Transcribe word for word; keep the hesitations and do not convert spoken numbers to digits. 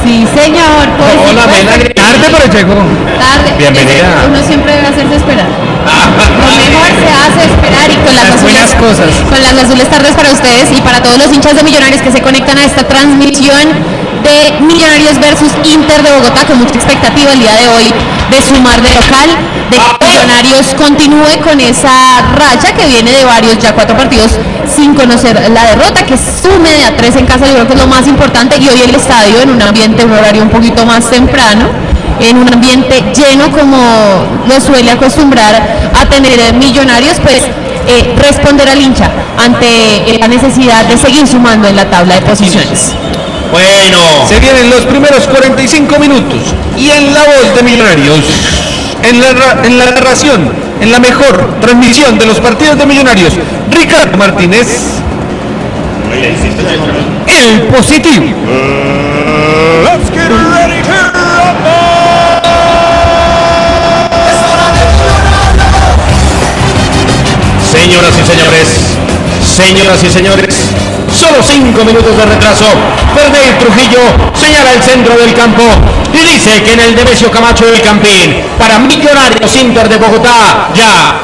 Sí, señor. Pues, Hola, sí, Mela. pues, Tarde, pero llegó. Tarde. Bienvenida. Uno siempre debe hacerse esperar. Lo mejor se hace esperar y con las, Las azules, buenas cosas. con las azules tardes para ustedes y para todos los hinchas de Millonarios que se conectan a esta transmisión de Millonarios versus Inter de Bogotá, con mucha expectativa el día de hoy de sumar de local, de que Millonarios continúe con esa racha que viene de varios, ya cuatro partidos sin conocer la derrota, que sume de a tres en casa. Yo creo que es lo más importante, y hoy el estadio en un ambiente, un horario un poquito más temprano, en un ambiente lleno como lo suele acostumbrar a tener Millonarios, pues eh, responder al hincha ante la necesidad de seguir sumando en la tabla de posiciones. Bueno, se vienen los primeros cuarenta y cinco minutos y en la voz de Millonarios, en la, en la narración, en la mejor transmisión de los partidos de Millonarios, Ricardo Martínez, el positivo. Uh, let's get ready to rumble. Señoras y señores, señoras y señores, solo cinco minutos de retraso. Ferney Trujillo señala el centro del campo y dice que en el Nemesio Camacho del Campín, para Millonarios Inter de Bogotá, ya